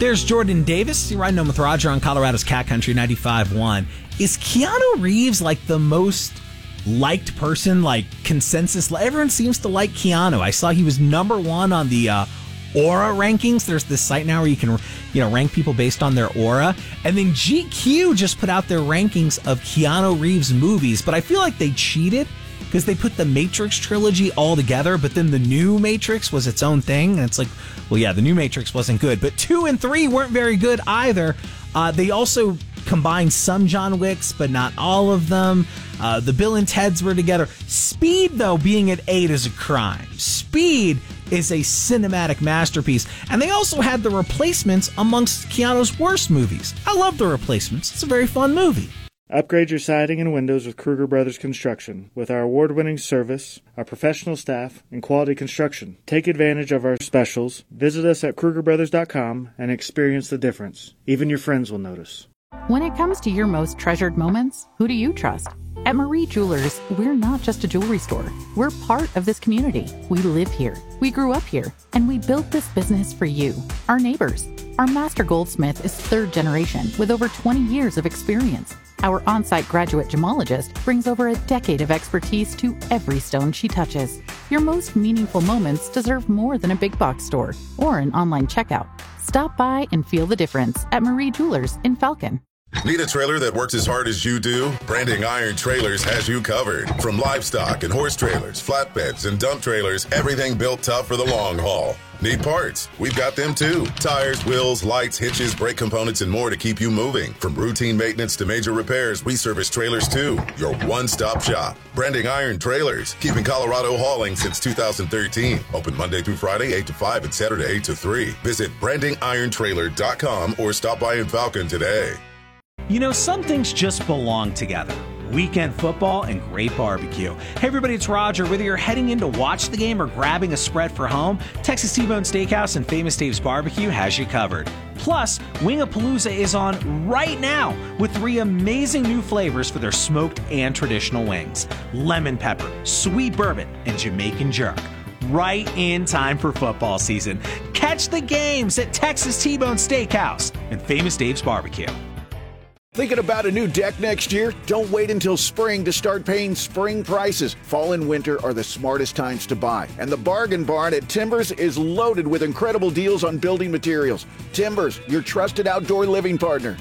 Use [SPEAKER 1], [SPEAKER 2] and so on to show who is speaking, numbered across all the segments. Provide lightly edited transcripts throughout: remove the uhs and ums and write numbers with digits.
[SPEAKER 1] There's Jordan Davis. You're riding home with Roger on Colorado's Cat Country 95.1. Is Keanu Reeves like the most liked person, like consensus? Everyone seems to like Keanu. I saw he was number one on the Aura rankings. There's this site now where you can, rank people based on their aura. And then GQ just put out their rankings of Keanu Reeves movies, but I feel like they cheated because they put the Matrix trilogy all together, but then the new Matrix was its own thing. And it's like, well, yeah, the new Matrix wasn't good, but 2 and 3 weren't very good either. They also combined some John Wicks, but not all of them. The Bill and Ted's were together. Speed, though, being at 8 is a crime. Speed is a cinematic masterpiece. And they also had The Replacements amongst Keanu's worst movies. I love The Replacements. It's a very fun movie.
[SPEAKER 2] Upgrade your siding and windows with Kruger Brothers Construction. With our award-winning service, our professional staff, and quality construction. Take advantage of our specials. Visit us at KrugerBrothers.com and experience the difference. Even your friends will notice.
[SPEAKER 3] When it comes to your most treasured moments, who do you trust? At Marie Jewelers, we're not just a jewelry store. We're part of this community. We live here. We grew up here. And we built this business for you, our neighbors. Our master goldsmith is 3rd generation with over 20 years of experience. Our on-site graduate gemologist brings over a decade of expertise to every stone she touches. Your most meaningful moments deserve more than a big box store or an online checkout. Stop by and feel the difference at Marie Jewelers in Falcon.
[SPEAKER 4] Need a trailer that works as hard as you do? Branding Iron Trailers has you covered. From livestock and horse trailers, flatbeds, and dump trailers, everything built tough for the long haul. Need parts? We've got them too. Tires, wheels, lights, hitches, brake components, and more to keep you moving. From routine maintenance to major repairs, we service trailers too. Your one-stop shop. Branding Iron Trailers, keeping Colorado hauling since 2013. Open Monday through Friday, 8 to 5 and Saturday, 8 to 3. Visit brandingirontrailer.com or stop by in Falcon today.
[SPEAKER 1] Some things just belong together. Weekend football and great barbecue. Hey everybody, it's Roger. Whether you're heading in to watch the game or grabbing a spread for home, Texas T-Bone Steakhouse and Famous Dave's Barbecue has you covered. Plus, Wingapalooza is on right now with 3 amazing new flavors for their smoked and traditional wings. Lemon pepper, sweet bourbon, and Jamaican jerk. Right in time for football season. Catch the games at Texas T-Bone Steakhouse and Famous Dave's Barbecue.
[SPEAKER 5] Thinking about a new deck next year? Don't wait until spring to start paying spring prices. Fall and winter are the smartest times to buy. And the Bargain Barn at Timbers is loaded with incredible deals on building materials. Timbers, your trusted outdoor living partner.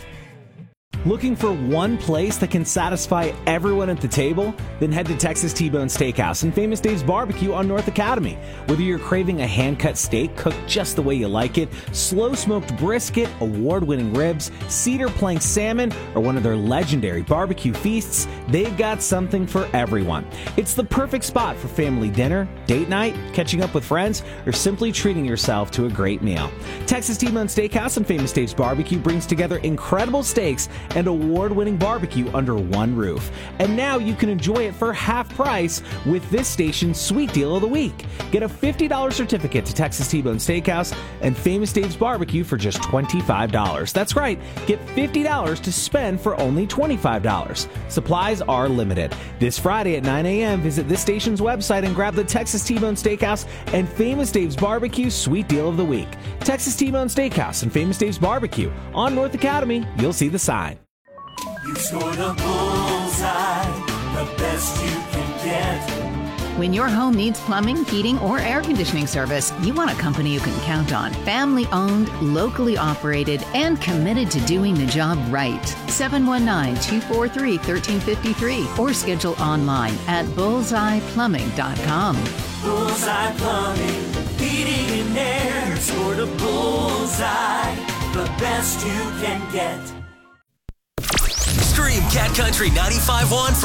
[SPEAKER 1] Looking for one place that can satisfy everyone at the table? Then head to Texas T-Bone Steakhouse and Famous Dave's Barbecue on North Academy. Whether you're craving a hand-cut steak cooked just the way you like it, slow-smoked brisket, award-winning ribs, cedar plank salmon, or one of their legendary barbecue feasts, they've got something for everyone. It's the perfect spot for family dinner, date night, catching up with friends, or simply treating yourself to a great meal. Texas T-Bone Steakhouse and Famous Dave's Barbecue brings together incredible steaks and award-winning barbecue under one roof. And now you can enjoy it for half price with this station's Sweet Deal of the Week. Get a $50 certificate to Texas T-Bone Steakhouse and Famous Dave's Barbecue for just $25. That's right, get $50 to spend for only $25. Supplies are limited. This Friday at 9 a.m., visit this station's website and grab the Texas T-Bone Steakhouse and Famous Dave's Barbecue Sweet Deal of the Week. Texas T-Bone Steakhouse and Famous Dave's Barbecue on North Academy. You'll see the sign.
[SPEAKER 6] You scored a bullseye, the best you can get.
[SPEAKER 7] When your home needs plumbing, heating, or air conditioning service, you want a company you can count on. Family owned, locally operated, and committed to doing the job right. 719-243-1353 or schedule online at bullseyeplumbing.com.
[SPEAKER 6] Bullseye Plumbing, heating and air. You scored a bullseye, the best you can get.
[SPEAKER 8] Stream Cat Country 95.1 for